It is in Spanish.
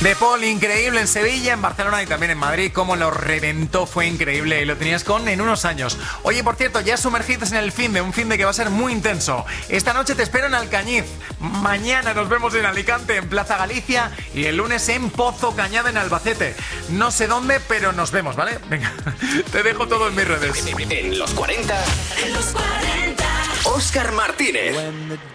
De Paul, increíble en Sevilla, en Barcelona y también en Madrid. Cómo lo reventó, fue increíble y lo tenías en unos años. Oye, por cierto, ya sumergidos en el un fin de que va a ser muy intenso. Esta noche te espero en Alcañiz. Mañana nos vemos en Alicante, en Plaza Galicia, y el lunes en Pozo Cañada, en Albacete. No sé dónde, pero nos vemos, ¿vale? Venga, te dejo todo en mis redes. En los 40, Óscar Martínez.